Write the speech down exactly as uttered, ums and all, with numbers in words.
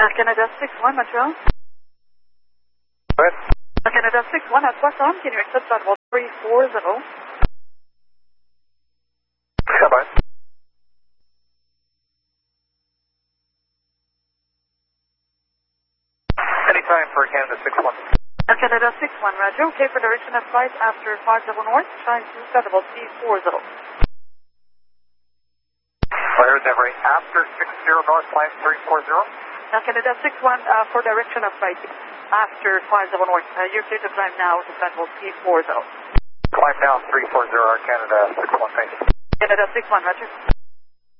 Uh, Canada six one, Montreal. Go ahead. Uh, Canada six one at Poisson, can you accept that one three four zero? Stand by. Anytime for Canada six one. Uh, Canada six one, Roger. Okay for direction of flight after five zero north, shine two seven three four zero. Clear delivery after six zero north, climb three four zero. Uh, Canada six one uh, for direction of flight after five zero north. Uh, you're clear to climb now to level three four zero. Climb now three four zero, Canada six one, thank you. Canada six one, Roger.